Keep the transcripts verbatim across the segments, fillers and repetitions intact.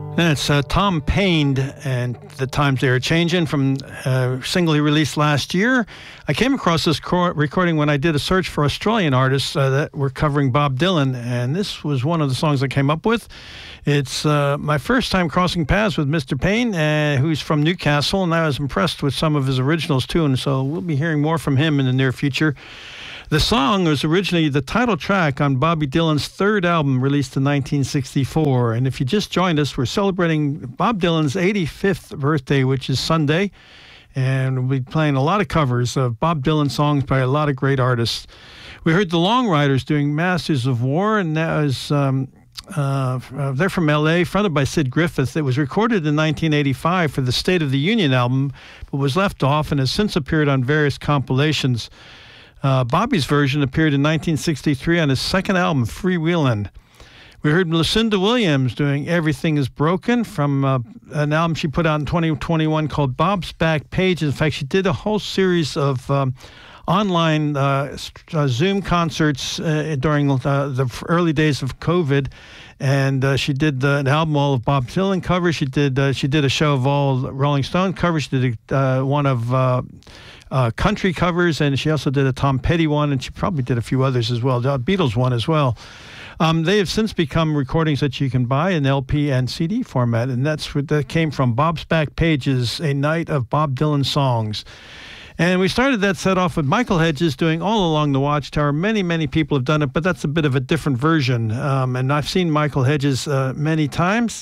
It's uh, Tom Paine, and the times they are changing from uh, single he released last year. I came across this cor- recording when I did a search for Australian artists uh, that were covering Bob Dylan, and this was one of the songs I came up with. It's uh, my first time crossing paths with Mister Paine, uh, who's from Newcastle, and I was impressed with some of his originals too, and so we'll be hearing more from him in the near future. The song was originally the title track on Bobby Dylan's third album, released in nineteen sixty-four. And if you just joined us, we're celebrating Bob Dylan's eighty-fifth birthday, which is Sunday. And we'll be playing a lot of covers of Bob Dylan songs by a lot of great artists. We heard the Long Riders doing Masters of War, and that was... Um, Uh, they're from L A, fronted by Sid Griffith. It was recorded in nineteen eighty-five for the State of the Union album, but was left off and has since appeared on various compilations. Uh, Bobby's version appeared in nineteen sixty-three on his second album, Freewheelin'. We heard Lucinda Williams doing Everything is Broken from uh, an album she put out in twenty twenty-one called Bob's Back Pages. In fact, she did a whole series of um, online uh, uh, Zoom concerts uh, during uh, the early days of COVID, and uh, she did uh, an album all of Bob Dylan covers. She did uh, she did a show of all Rolling Stone covers. She did a, uh, one of uh, uh, country covers, and she also did a Tom Petty one, and she probably did a few others as well. The Beatles one as well. Um, they have since become recordings that you can buy in L P and C D format, and that's what that came from. Bob's Back Pages, a night of Bob Dylan songs. And we started that set off with Michael Hedges doing All Along the Watchtower. Many, many people have done it, but that's a bit of a different version. Um, and I've seen Michael Hedges uh, many times.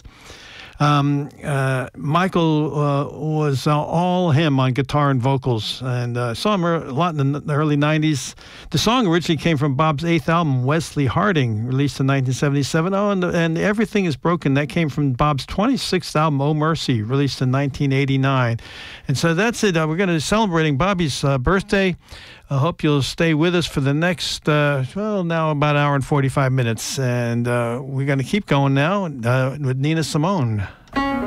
Um, uh, Michael uh, was uh, all him on guitar and vocals, and uh, saw him a lot in the early nineties. The song originally came from Bob's eighth album, Wesley Harding, released in nineteen seventy-seven. Oh, and, and Everything is Broken, that came from Bob's twenty-sixth album, Oh Mercy, released in nineteen eighty-nine. And so that's it. Uh, we're going to be celebrating Bobby's uh, birthday. I hope you'll stay with us for the next, uh, well, now about an hour and forty-five minutes. And uh, we're going to keep going now uh, with Nina Simone.